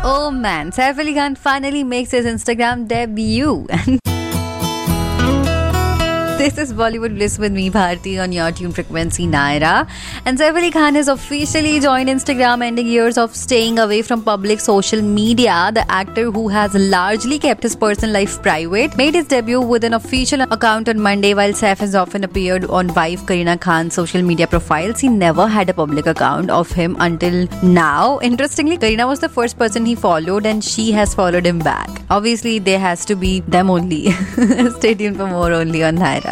Oh man, Saif Ali Khan finally makes his Instagram debut. This is Bollywood Bliss with me, Bharti, on your tune frequency, Naira. And Saif Ali Khan has officially joined Instagram, ending years of staying away from public social media. The actor, who has largely kept his personal life private, made his debut with an official account on Monday. While Saif has often appeared on wife Kareena Khan's social media profiles, he never had a public account of him until now. Interestingly, Kareena was the first person he followed, and she has followed him back. Obviously, there has to be them only. Stay tuned for more only on Naira.